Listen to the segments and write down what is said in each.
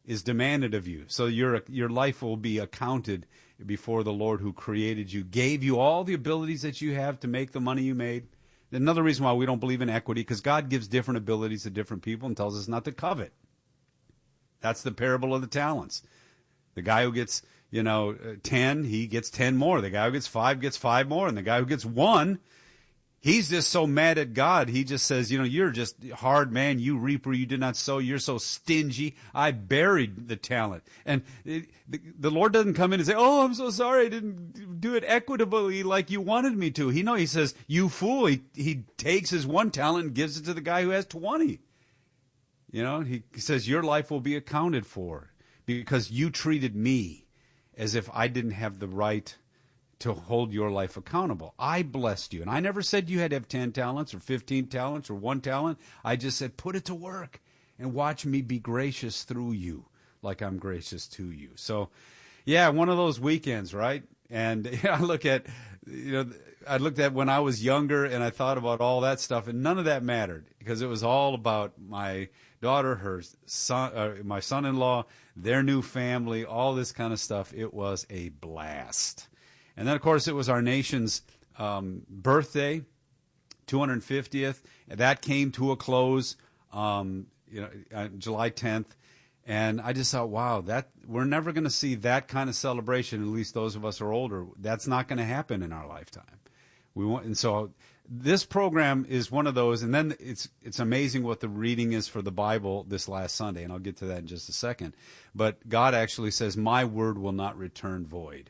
is demanded of you. So your life will be accounted before the Lord who created you, gave you all the abilities that you have to make the money you made. Another reason why we don't believe in equity, because God gives different abilities to different people and tells us not to covet. That's the parable of the talents. The guy who gets, 10, he gets 10 more. The guy who gets 5 gets 5 more. And the guy who gets 1, he's just so mad at God. He just says, you're just hard man. You reaper, you did not sow. You're so stingy. I buried the talent. And the Lord doesn't come in and say, oh, I'm so sorry. I didn't do it equitably like you wanted me to. He says, you fool. He takes his 1 talent and gives it to the guy who has 20. He says, your life will be accounted for because you treated me as if I didn't have the right to hold your life accountable. I blessed you. And I never said you had to have 10 talents or 15 talents or 1 talent. I just said, put it to work and watch me be gracious through you like I'm gracious to you. So, yeah, one of those weekends, right? And I looked at when I was younger and I thought about all that stuff, and none of that mattered because it was all about my daughter, her son, my son-in-law, their new family, all this kind of stuff. It was a blast. And then, of course, it was our nation's birthday, 250th. That came to a close, on July 10th. And I just thought, wow, we're never going to see that kind of celebration. At least those of us who are older. That's not going to happen in our lifetime. And so this program is one of those. And then it's amazing what the reading is for the Bible this last Sunday, and I'll get to that in just a second. But God actually says, "My word will not return void."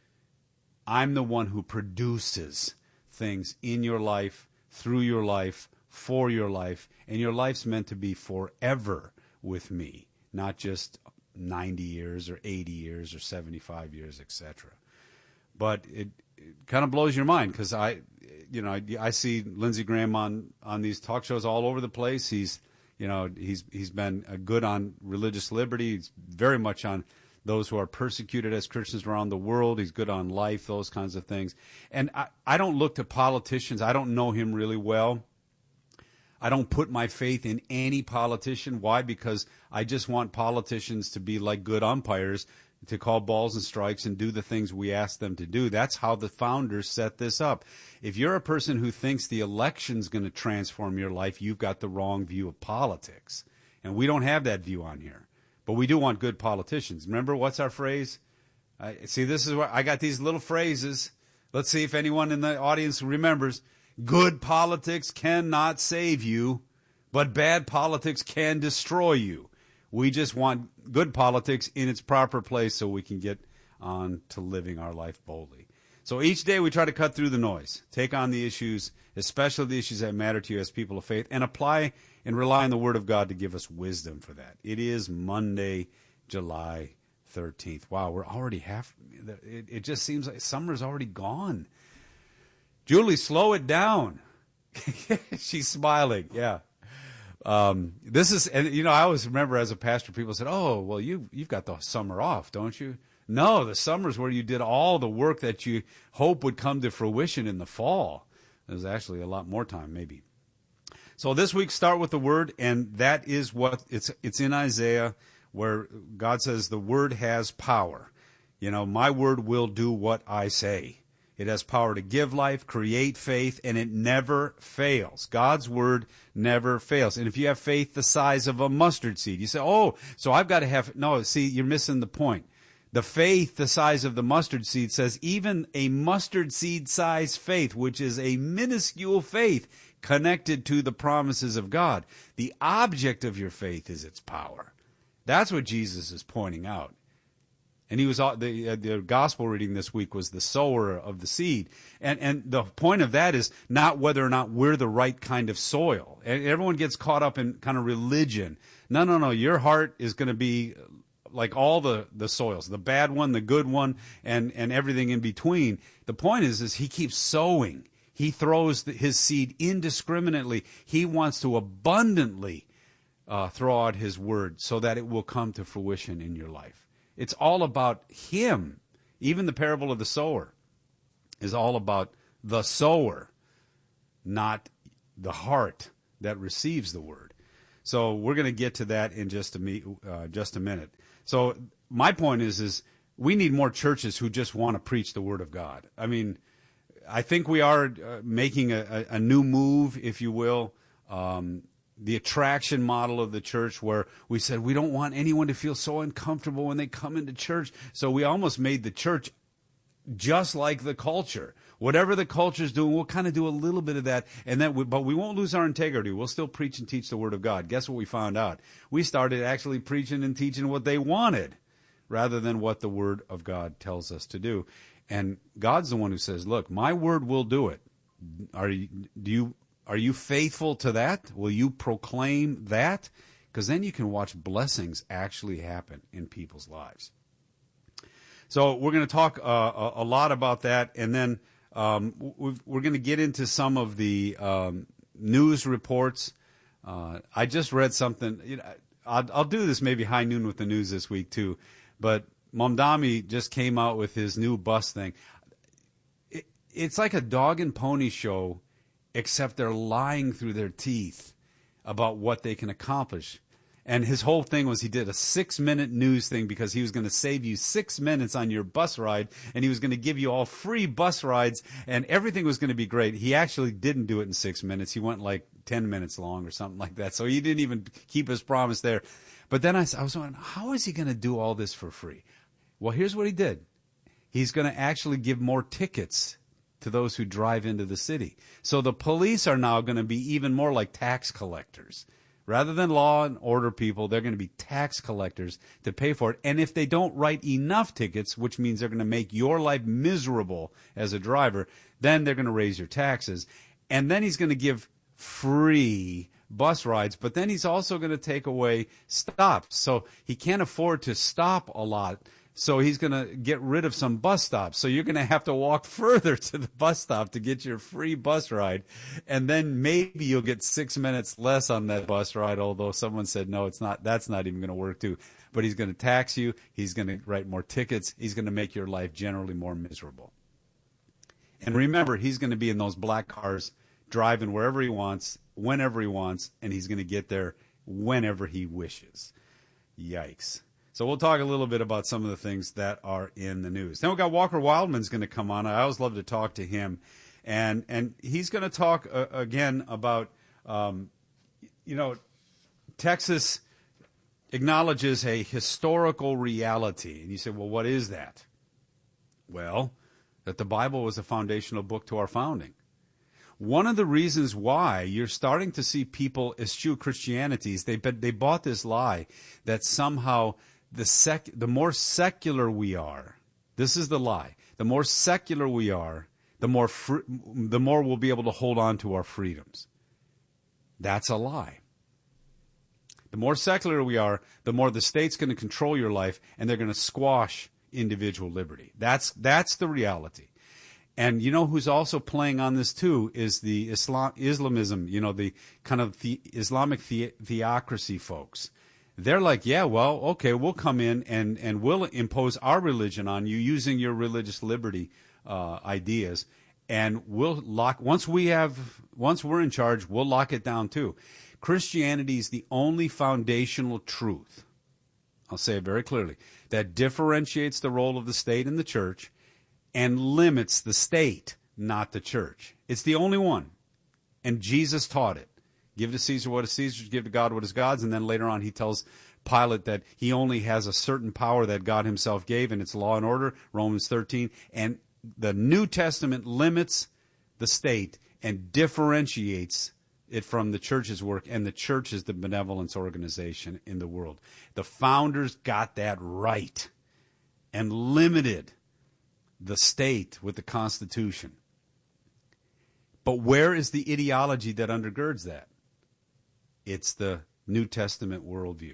I'm the one who produces things in your life, through your life, for your life, and your life's meant to be forever with me, not just 90 years or 80 years or 75 years, etc. But it kind of blows your mind because I see Lindsey Graham on these talk shows all over the place. He's been good on religious liberty. He's very much on those who are persecuted as Christians around the world. He's good on life, those kinds of things. And I don't look to politicians. I don't know him really well. I don't put my faith in any politician. Why? Because I just want politicians to be like good umpires, to call balls and strikes and do the things we ask them to do. That's how the founders set this up. If you're a person who thinks the election's going to transform your life, you've got the wrong view of politics. And we don't have that view on here. But we do want good politicians. Remember, what's our phrase? See, this is where I got these little phrases. Let's see if anyone in the audience remembers. Good politics cannot save you, but bad politics can destroy you. We just want good politics in its proper place so we can get on to living our life boldly. So each day we try to cut through the noise, take on the issues, especially the issues that matter to you as people of faith, and apply and rely on the Word of God to give us wisdom for that. It is Monday, July 13th. Wow, we're already it just seems like summer's already gone. Julie, slow it down. She's smiling, yeah. This is, and I always remember as a pastor, people said, oh, well, you've got the summer off, don't you? No, the summer's where you did all the work that you hope would come to fruition in the fall. There's actually a lot more time, maybe. So this week, start with the Word, and that is what it's in Isaiah, where God says the Word has power. My Word will do what I say. It has power to give life, create faith, and it never fails. God's Word never fails. And if you have faith the size of a mustard seed, you say, oh, so I've got to have, no, see, you're missing the point. The faith the size of the mustard seed says even a mustard seed size faith, which is a minuscule faith connected to the promises of God. The object of your faith is its power. That's what Jesus is pointing out. And he was the gospel reading this week was the sower of the seed. And the point of that is not whether or not we're the right kind of soil. And everyone gets caught up in kind of religion. No. Your heart is going to be like all the soils, the bad one, the good one, and everything in between. The point is he keeps sowing. He throws his seed indiscriminately. He wants to abundantly throw out his word so that it will come to fruition in your life. It's all about him. Even the parable of the sower is all about the sower, not the heart that receives the word. So we're going to get to that in just a minute. So my point is we need more churches who just want to preach the Word of God. I mean, I think we are making a new move, if you will, the attraction model of the church, where we said we don't want anyone to feel so uncomfortable when they come into church. So we almost made the church just like the culture. Whatever the culture's doing, we'll kind of do a little bit of that, but we won't lose our integrity. We'll still preach and teach the Word of God. Guess what we found out? We started actually preaching and teaching what they wanted, rather than what the Word of God tells us to do. And God's the one who says, "Look, my word will do it." Are you faithful to that? Will you proclaim that? Because then you can watch blessings actually happen in people's lives. So we're going to talk a lot about that, and then we're going to get into some of the news reports. I just read something. I'll do this maybe high noon with the news this week too, but Mamdani just came out with his new bus thing. It's like a dog and pony show, except they're lying through their teeth about what they can accomplish. And his whole thing was he did a 6-minute news thing because he was going to save you 6 minutes on your bus ride, and he was going to give you all free bus rides, and everything was going to be great. He actually didn't do it in 6 minutes. He went like 10 minutes long or something like that. So he didn't even keep his promise there. But then I was wondering, how is he going to do all this for free? Well, here's what he did. He's going to actually give more tickets to those who drive into the city. So the police are now going to be even more like tax collectors. Rather than law and order people, they're going to be tax collectors to pay for it. And if they don't write enough tickets, which means they're going to make your life miserable as a driver, then they're going to raise your taxes. And then he's going to give free bus rides, but then he's also going to take away stops. So he can't afford to stop a lot. So he's going to get rid of some bus stops. So you're going to have to walk further to the bus stop to get your free bus ride. And then maybe you'll get 6 minutes less on that bus ride, although someone said, no, it's not. That's not even going to work too. But he's going to tax you. He's going to write more tickets. He's going to make your life generally more miserable. And remember, he's going to be in those black cars driving wherever he wants, whenever he wants, and he's going to get there whenever he wishes. Yikes. So we'll talk a little bit about some of the things that are in the news. Then we've got Walker Wildman's going to come on. I always love to talk to him. And he's going to talk again about, Texas acknowledges a historical reality. And you say, well, what is that? Well, that the Bible was a foundational book to our founding. One of the reasons why you're starting to see people eschew Christianity is they bought this lie that somehow the more secular we are, this is the lie. The more secular we are, the more we'll be able to hold on to our freedoms. That's a lie. The more secular we are, the more the state's going to control your life, and they're going to squash individual liberty. That's the reality. And you know who's also playing on this too is the Islamism, the kind of the Islamic theocracy folks. They're like, yeah, well, okay, we'll come in and we'll impose our religion on you using your religious liberty ideas, and we'll once we're in charge, we'll lock it down too. Christianity is the only foundational truth, I'll say it very clearly, that differentiates the role of the state and the church and limits the state, not the church. It's the only one. And Jesus taught it. Give to Caesar what is Caesar's, give to God what is God's. And then later on he tells Pilate that he only has a certain power that God himself gave, and it's law and order, Romans 13. And the New Testament limits the state and differentiates it from the church's work, and the church is the benevolence organization in the world. The founders got that right and limited the state with the Constitution. But where is the ideology that undergirds that? It's the New Testament worldview.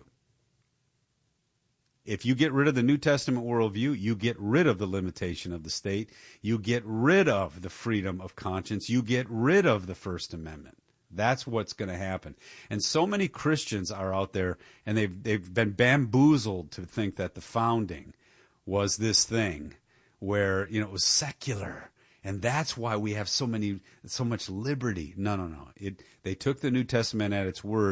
If you get rid of the New Testament worldview, you get rid of the limitation of the state. You get rid of the freedom of conscience. You get rid of the First Amendment. That's what's going to happen. And so many Christians are out there, and they've been bamboozled to think that the founding was this thing where, it was secular. And that's why we have so much liberty. No. They took the New Testament at its word,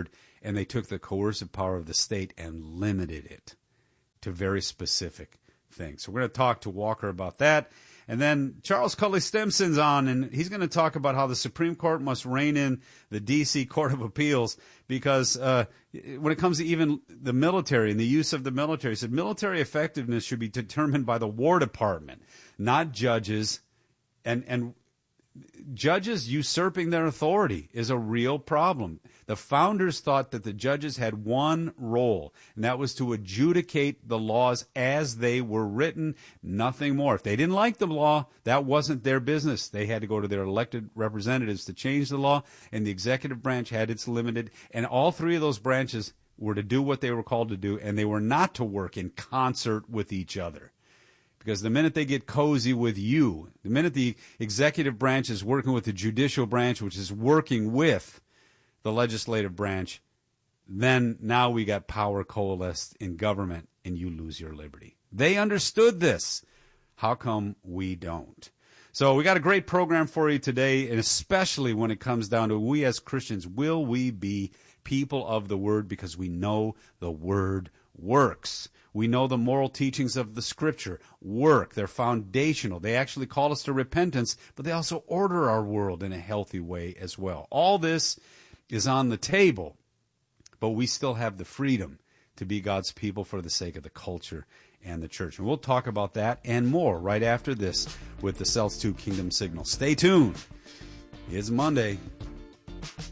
and they took the coercive power of the state and limited it to very specific things. So we're going to talk to Walker about that. And then Charles Culley Stimson's on, and he's going to talk about how the Supreme Court must rein in the D.C. Court of Appeals because when it comes to even the military and the use of the military, he said military effectiveness should be determined by the War Department, not judges. And judges usurping their authority is a real problem. The founders thought that the judges had one role, and that was to adjudicate the laws as they were written, nothing more. If they didn't like the law, that wasn't their business. They had to go to their elected representatives to change the law, and the executive branch had its limited, and all three of those branches were to do what they were called to do, and they were not to work in concert with each other. Because the minute they get cozy with you, the minute the executive branch is working with the judicial branch, which is working with the legislative branch, then now we got power coalesced in government and you lose your liberty. They understood this. How come we don't? So we got a great program for you today, and especially when it comes down to we as Christians, will we be people of the Word because we know the Word works. We know the moral teachings of the Scripture work. They're foundational. They actually call us to repentance, but they also order our world in a healthy way as well. All this is on the table, but we still have the freedom to be God's people for the sake of the culture and the church. And we'll talk about that and more right after this with the Cells 2 Kingdom Signal. Stay tuned. It's Monday.